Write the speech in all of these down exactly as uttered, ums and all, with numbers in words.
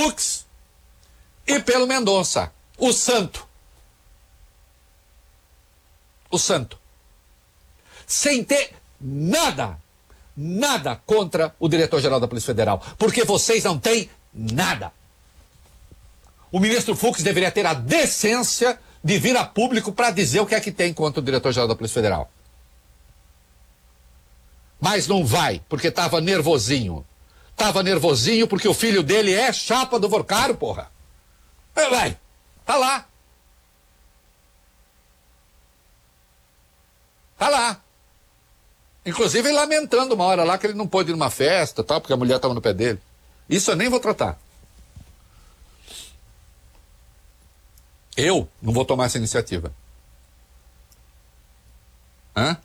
Fux e pelo Mendonça, o santo. O santo. Sem ter nada, nada contra o diretor-geral da Polícia Federal, porque vocês não têm nada. O ministro Fux deveria ter a decência de vir a público para dizer o que é que tem contra o diretor-geral da Polícia Federal. Mas não vai, porque estava nervosinho. Tava nervosinho porque o filho dele é chapa do Vorcaro, porra. É, vai, tá lá. Tá lá. Inclusive lamentando uma hora lá que ele não pôde ir numa festa, tal, porque a mulher tava no pé dele. Isso eu nem vou tratar. Eu não vou tomar essa iniciativa. Hã?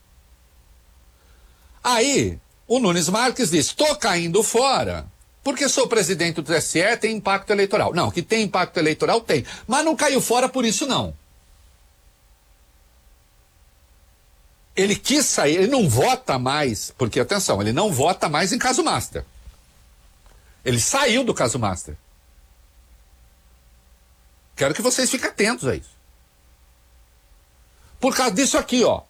Aí, o Nunes Marques diz, estou caindo fora, porque sou presidente do T S E, tem impacto eleitoral. Não, que tem impacto eleitoral, tem. Mas não caiu fora por isso, não. Ele quis sair, ele não vota mais, porque, atenção, ele não vota mais em caso master. Ele saiu do caso master. Quero que vocês fiquem atentos a isso. Por causa disso aqui, ó.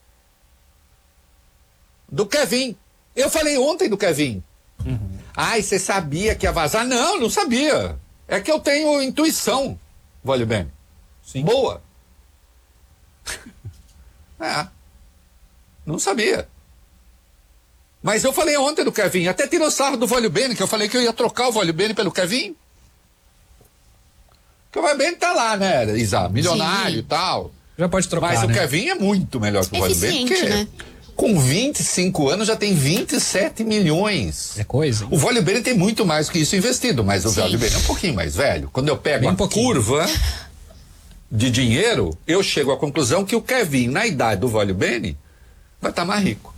Do Kevin. Eu falei ontem do Kevin. Uhum. Ai, você sabia que ia vazar? Não, não sabia. É que eu tenho intuição, vale bem. Sim. Boa. É. Não sabia. Mas eu falei ontem do Kevin. Até tirou sarro do Vólio Bene, que eu falei que eu ia trocar o Vólio Bene pelo Kevin. Porque o Vólio Bene tá lá, né, Isa? Milionário e tal. Já pode trocar, Mas né? o Kevin é muito melhor que o Vólio Bene. Porque né? com vinte e cinco anos já tem vinte e sete milhões. É coisa. Hein? O Vólio Bene tem muito mais que isso investido, mas o Vólio Bene é um pouquinho mais velho. Quando eu pego Bem a pouquinho. curva de dinheiro, eu chego à conclusão que o Kevin, na idade do Vólio Bene, vai estar mais rico.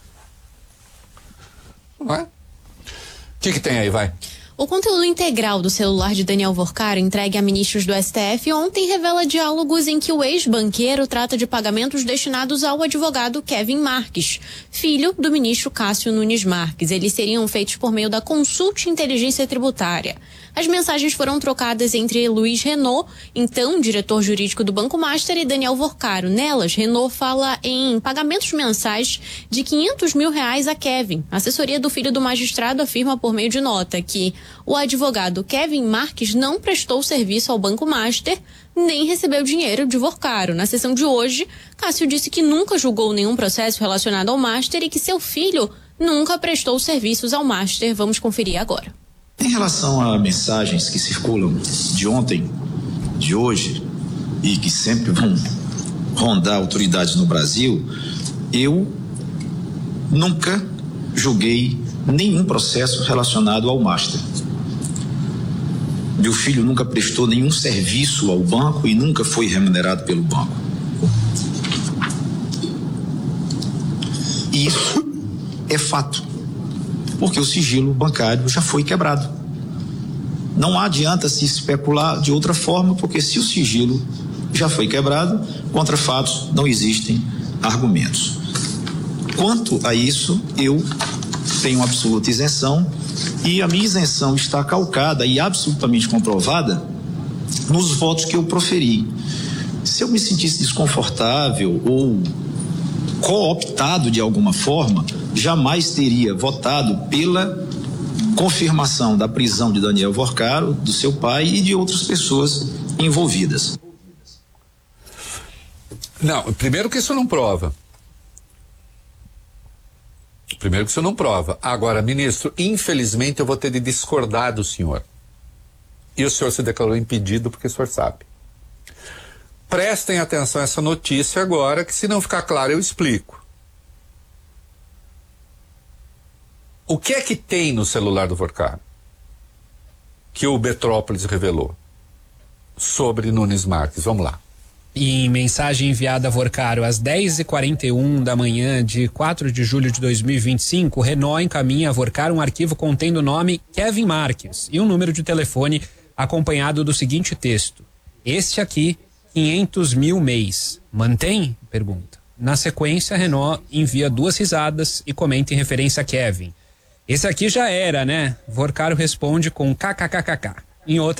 Não é? O que que tem aí, vai? O conteúdo integral do celular de Daniel Vorcaro, entregue a ministros do S T F, ontem revela diálogos em que o ex-banqueiro trata de pagamentos destinados ao advogado Kevin Marques, filho do ministro Cássio Nunes Marques. Eles seriam feitos por meio da Consulte Inteligência Tributária. As mensagens foram trocadas entre Luiz Renault, então diretor jurídico do Banco Master, e Daniel Vorcaro. Nelas, Renault fala em pagamentos mensais de quinhentos mil reais a Kevin. A assessoria do filho do magistrado afirma por meio de nota que o advogado Kevin Marques não prestou serviço ao Banco Master, nem recebeu dinheiro de Vorcaro. Na sessão de hoje, Cássio disse que nunca julgou nenhum processo relacionado ao Master e que seu filho nunca prestou serviços ao Master. Vamos conferir agora. Em relação a mensagens que circulam de ontem, de hoje, e que sempre vão rondar autoridades no Brasil, eu nunca julguei nenhum processo relacionado ao Master. Meu filho nunca prestou nenhum serviço ao banco e nunca foi remunerado pelo banco. E isso é fato, porque o sigilo bancário já foi quebrado. Não adianta se especular de outra forma, porque se o sigilo já foi quebrado, contra fatos não existem argumentos. Quanto a isso, eu tenho absoluta isenção, e a minha isenção está calcada e absolutamente comprovada nos votos que eu proferi. Se eu me sentisse desconfortável ou cooptado de alguma forma, jamais teria votado pela confirmação da prisão de Daniel Vorcaro, do seu pai e de outras pessoas envolvidas. Não, primeiro que isso não prova. Primeiro que isso não prova. Agora, ministro, infelizmente eu vou ter de discordar do senhor. E o senhor se declarou impedido porque o senhor sabe. Prestem atenção a essa notícia agora, que se não ficar claro eu explico. O que é que tem no celular do Vorcaro que o Betrópolis revelou sobre Nunes Marques? Vamos lá. Em mensagem enviada a Vorcaro às dez e quarenta e um da manhã de quatro de julho de dois mil e vinte e cinco, Renault encaminha a Vorcaro um arquivo contendo o nome Kevin Marques e um número de telefone acompanhado do seguinte texto: este aqui, quinhentos mil mês. Mantém? Pergunta. Na sequência, Renault envia duas risadas e comenta em referência a Kevin. Esse aqui já era, né? Vorcaro responde com kkkk. Em outra